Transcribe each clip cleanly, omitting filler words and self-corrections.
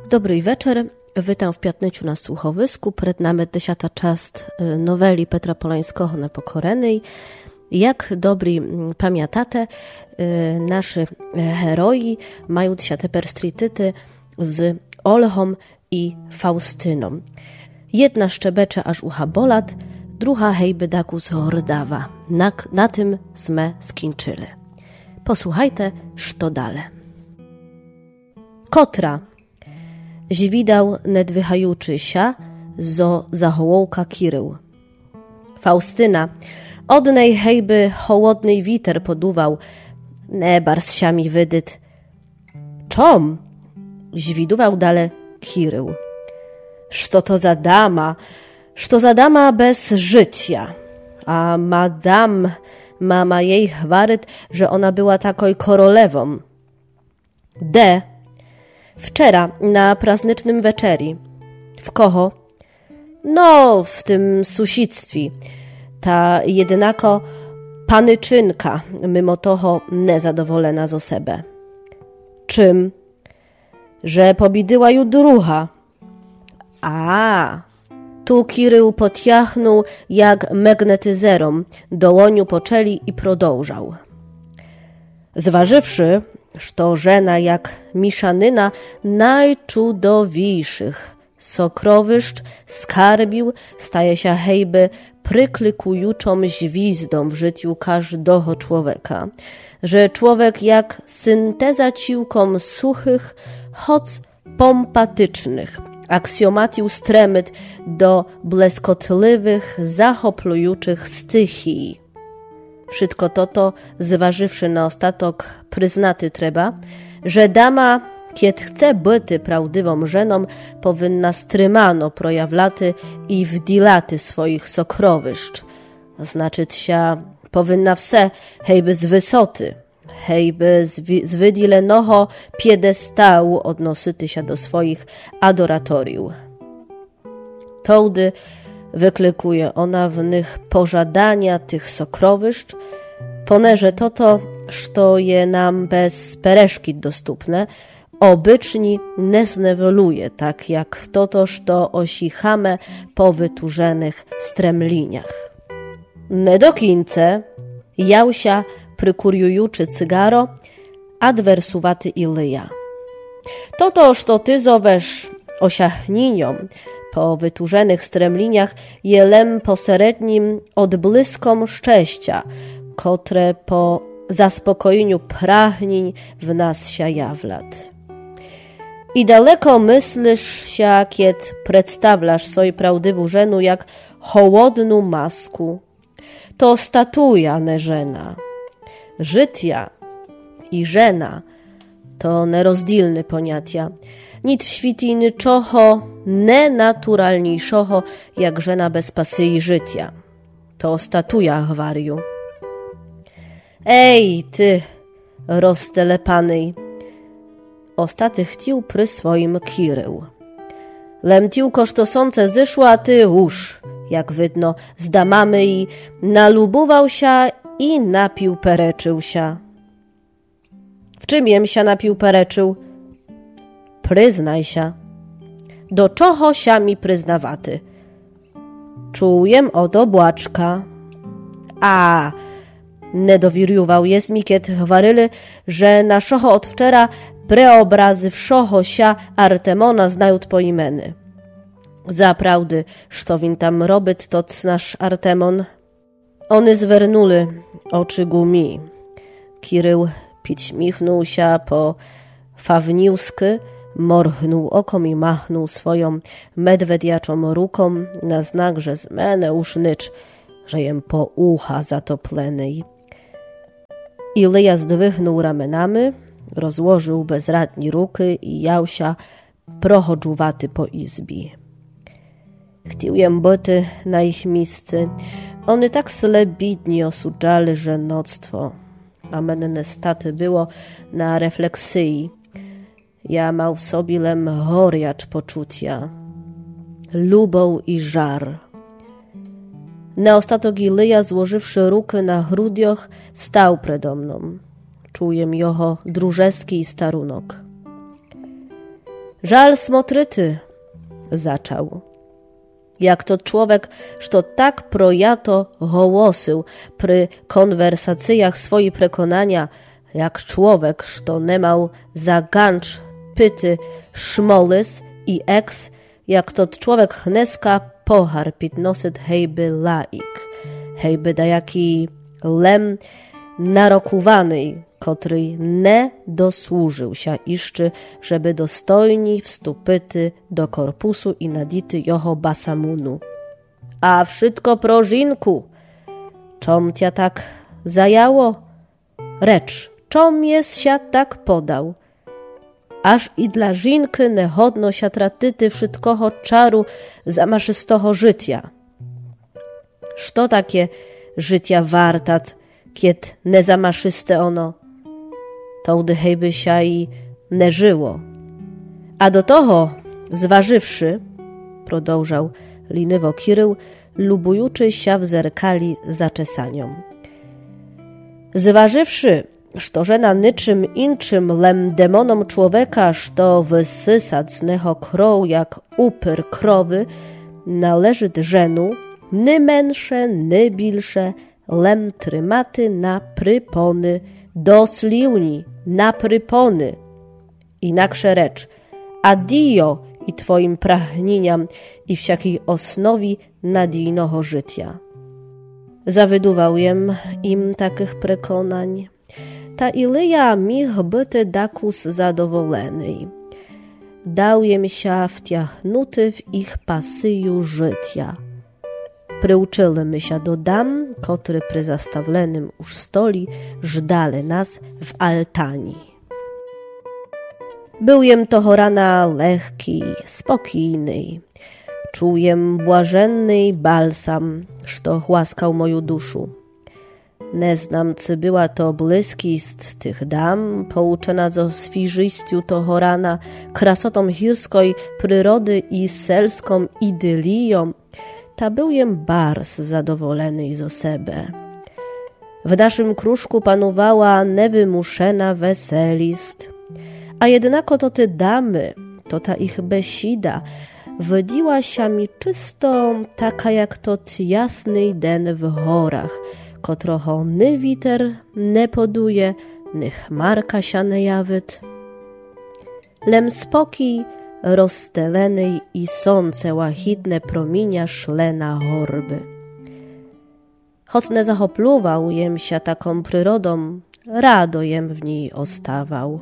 Dobry wieczór, witam w piatnyciu na słuchowisku. Przed nami 10. часть noweli Petra Polańskiego Nepokorenej. Jak dobry pamiętacie, nasi heroi mają się teraz strytyty z Olchą i Faustyną. Jedna szczebecze aż ucha bolat, druga hejby daku z hordawa. Na tym sme skończyli. Posłuchajcie, co dalej. Kotra zwidał nedwychajuczy się, zo zahołka kirył. Faustyna, odnej hejby hołodnej witer poduwał, nebars siami wydyt. Czom? Zwiduwał dale kirył. Szto to za dama bez życia. A mama jej chwaryt, że ona była takoj korolewą. Wczera na praznycznym wieczeri. W koho? No, w tym susiedztwie. Ta jedynako panyczynka, mimo toho nezadowolona z osebę. Czym? Że pobidyła ju druha. Tu Kirył podjachnął jak magnetyzerom, dołoniu poczęli i prodążał. Zważywszy, że żena jak miszanyna najczudowiszych sokrowyszcz skarbił, staje się hejby pryklykujuczą zwizdą w życiu każdego człowieka, że człowiek jak synteza ciłkom suchych, choć pompatycznych, aksjomatił stremyt do bleskotliwych, zachoplujuczych stychii. Wszystko to, zważywszy na ostatok, przyznaty trzeba, że dama, kiedy chce być prawdziwą żeną, powinna strymano projawlaty i wdilaty swoich sokrowyszcz. Znaczyć się, powinna wse, hejby z wysoty, hejby z wydilenego piedestału odnosyty się do swoich adoratoriów. Tołdy wyklykuje ona w nich pożadania tych sokrowyszcz, ponerze to, co je nam bez pereszki dostępne, obyczni nie znewoluje, tak jak to, co osichamy po wyturzenych stremliniach. Nie do końca jałsia prykuriujuczy cygaro, adwersuwaty Ilyja. To, co ty zowesz osiachninią po wyturzenych stremliniach, jelem poserednim odbłyskom szczęścia, które po zaspokojeniu pragnień w nas się jawlat. I daleko myślisz się, kiedy przedstawiasz sobie prawdziwą żenu jak hołodną masku. To statuja, ne żena. Życia i żena to nerozdzielne poniatia. Nic w świecie niczoho nenaturalniejszego jak żena bez pasyi życia. To statuja gwariu. Ej, ty, roztelepanej! Ostaty chcił przy swoim Kirył. Lemtiłko sztosące zyszła, a ty jak widno, z damamy i nalubował się i napił pereczył się. W czym jem się napił pereczył? Przyznaj się. Do czoho się mi przyznawaty? Czułem od obłaczka. Nedowiriuwał jest mi, kiedy chwaryli, że naszego od wczera preobrazy wszoho się Artemona znają po imeny. Zaprawdy, što win tam robyt tot nasz Artemon. Ony zwernuli oczy gumi. Kirył podśmichnął się po fawniusky, morchnął okom i machnął swoją medwediaczą ruką na znak, że z mene usznicz, że jem po ucha zatoplenej. Ilyja zdwychnął ramenami, rozłożył bezradni ruky i jał się prochodżuwaty po izbie. Chciałem byty na ich miejscu. One tak sle bidni osudzali żenoctwo, a mene nestaty było na refleksji. Ja mał w sobie lem gorjacz poczucia, lubą i żar. Na ostatok Ilyja, złożywszy ruky na grudioch, stał predo mną. Czułem jeho drużeski starunok. Żal smotryty, zaczął. Jak to człowiek, što tak projato hołosył pry konwersacyjach swoich prekonania, jak człowiek, što nemał za gancz pyty szmolys i eks, jak to człowiek hneska pohar pitnosyt hejby laik, hejby dajaki lem narokowany, kotryj nie dosłużył się iszczy, żeby dostojni wstupyty do korpusu i nadity joho basamunu. A wszystko pro żinku. Czom cia tak zajało? Recz, czom jest się tak podał? Aż i dla żinky nehodno się tratyty wszystkoho czaru zamaszystoho życia. Szto takie życia wartat, kied nezamaszyste ono? To hejby się i nie żyło. A do toho, zważywszy, prodążał liniwo Kirył, lubujuczy się w zerkali zaczesaniom. Zważywszy, że na niczym inczym lem demonom człowieka, što wysysać z neho krow jak upyr krowy, należy żenu, ny mensze, ny bilsze, lem trymaty na prypony, do sliwni, na prypony. Inaksze recz, adio i twoim pragnieniam i wsiakiej osnowi nadijnoho życia. Zawyduwał jem im takich prekonań. Ta ilyja mich byty dakus zadowoleny. Dał jem się wtiahnuty w ich pasyju życia. Przyuczyli my się do dam, kotry przy zastawlenym już stoli żdali nas w altani. Byłem toho rana lekki, spokojny. Czułem błażenny balsam, što łaskał moją duszu. Nie znam, czy była to bliskist tych dam, pouczona zo świżyściu toho rana, krasotą hirskiej przyrody i selską idylią, ta byłem bars zadowolony zo sebe. W naszym kruszku panowała niewymuszena weselist, a jednako to te damy, to ta ich besida, wydiła się mi czysto taka jak tot jasny den w horach, kotroho ny witer nie poduje, ny chmarka się nie jawit. Lem spokój rozsteleny i słońce łachitne promienia szle na horby. Choć nie zachopluwał jem się taką przyrodą, rado jem w niej ostawał.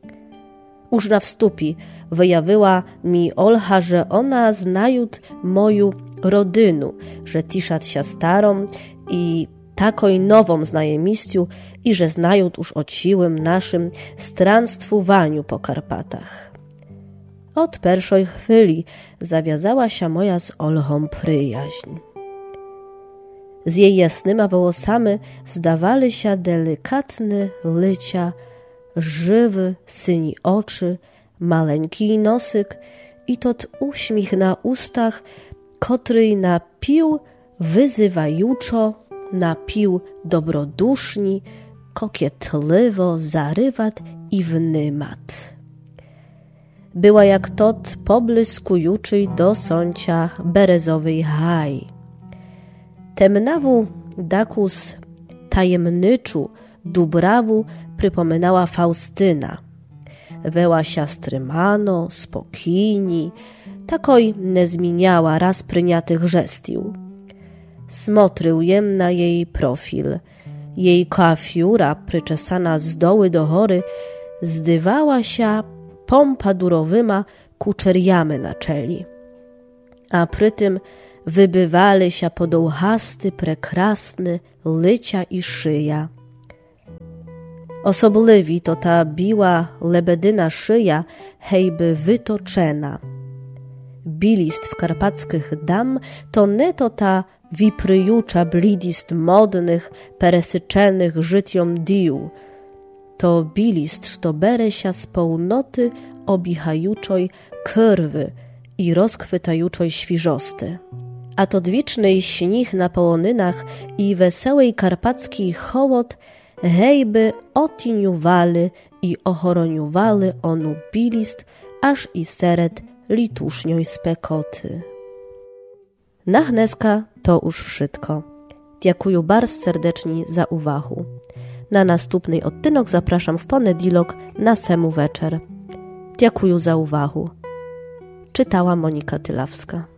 Już na wstupi wyjawiła mi Olcha, że ona znajut moją rodynu, że tiszat się starą i takoj nową znajemiściu i że znajut już o siłym naszym stranstwowaniu po Karpatach. Od pierwszej chwili zawiązała się moja z Olchą przyjaźń. Z jej jasnymi włosami zdawali się delikatne lycia, żywy syni oczy, maleńki nosyk i tot uśmiech na ustach, który napił wyzywajuczo, napił dobroduszni, kokietliwo zarywat i wnymat. Była jak tot poblyskujuczy do sącia berezowej haj. Temnawu dakus tajemniczu dubrawu przypominała Faustyna. Weła siastrymano, spokojni, takoj nie zmieniała raz pryniatych żestił. Smotrył jem na jej profil. Jej koafiura, przyczesana z doły do hory, zdywała się pompadurowyma kuczeriami na czeli. A przy tym wybywali się podołchasty, prekrasny lycia i szyja. Osobliwi to ta biła lebedyna szyja hejby wytoczena. Bilist w karpackich dam to nie to ta wipryjucza blidist modnych, peresyczenych życiom dił. To bilist, što bere się z pełnoty obichajuczoj krwy i rozkwitajuczoj świżosty. A to dwiczny śnich na połonynach i wesołej karpacki hołot hejby otiniuwali i ochoroniuwali onu bilist aż i seret litušnjoj spekoty. Na dneska to už wszystko. Dziękuję bardzo serdecznie za uwagę. Na następny odcinek zapraszam w poniedziałek na 7 wieczór. Dziękuję za uwagę. Czytała Monika Tylawska.